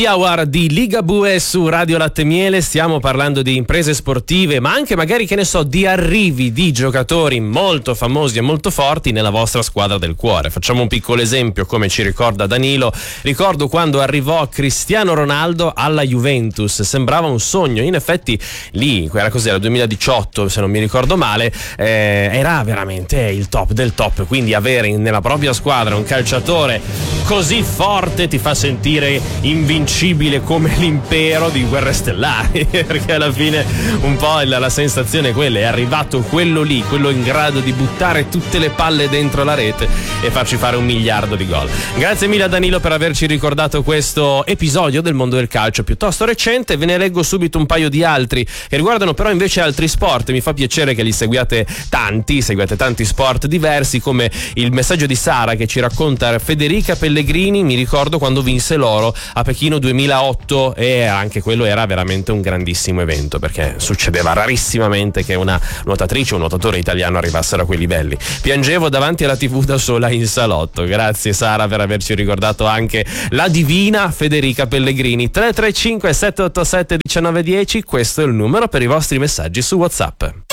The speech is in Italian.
Hour di Ligabue su Radio Latte Miele. Stiamo parlando di imprese sportive, ma anche magari, che ne so, di arrivi di giocatori molto famosi e molto forti nella vostra squadra del cuore. Facciamo un piccolo esempio, come ci ricorda Danilo. Ricordo quando arrivò Cristiano Ronaldo alla Juventus, sembrava un sogno. In effetti lì, era cos'era, 2018 se non mi ricordo male, era veramente il top del top. Quindi avere nella propria squadra un calciatore così forte ti fa sentire invincibile come l'impero di Guerre Stellari, perché alla fine un po' la sensazione è quella: è arrivato quello lì, quello in grado di buttare tutte le palle dentro la rete e farci fare 1 miliardo di gol. Grazie mille a Danilo per averci ricordato questo episodio del mondo del calcio piuttosto recente. Ve ne leggo subito un paio di altri che riguardano però invece altri sport. Mi fa piacere che li seguiate tanti sport diversi, come il messaggio di Sara che ci racconta Federica Pellegrini. Mi ricordo quando vinse l'oro a Pechino 2008 e anche quello era veramente un grandissimo evento, perché succedeva rarissimamente che una nuotatrice o un nuotatore italiano arrivassero a quei livelli. Piangevo davanti alla TV da sola in salotto. Grazie Sara per averci ricordato anche la divina Federica Pellegrini. 335 787 1910, questo è il numero per i vostri messaggi su WhatsApp.